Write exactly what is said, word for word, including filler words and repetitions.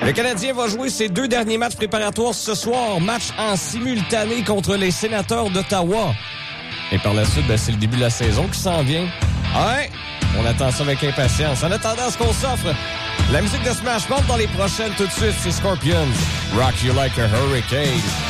Le Canadien va jouer ses deux derniers matchs préparatoires ce soir. Match en simultané contre les Sénateurs d'Ottawa. Et par la suite, ben, c'est le début de la saison qui s'en vient. Ouais, on attend ça avec impatience. En attendant ce qu'on s'offre, la musique de Smash Mouth dans les prochaines tout de suite, c'est Scorpions. Rock You Like a Hurricane.